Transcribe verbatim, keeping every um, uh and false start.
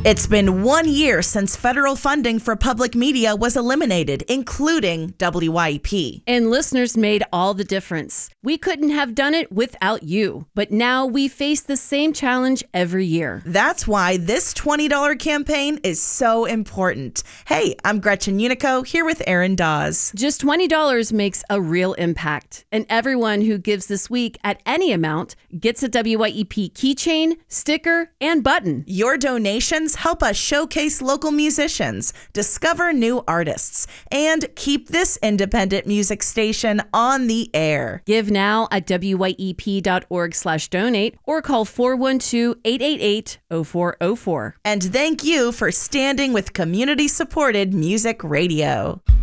It's been one year since federal funding for public media was eliminated, including W Y E P. And listeners made all the difference. We couldn't have done it without you. But now we face the same challenge every year. That's why this twenty dollars campaign is so important. Hey, I'm Gretchen Unico, here with Aaron Dawes. Just twenty dollars makes a real impact. And everyone who gives this week at any amount gets a W Y E P keychain, sticker, and button. Your donations help us showcase local musicians, discover new artists, and keep this independent music station on the air. Give now at W Y E P dot org slash donate or call four one two, eight eight eight, zero four zero four. And thank you for standing with community-supported music radio.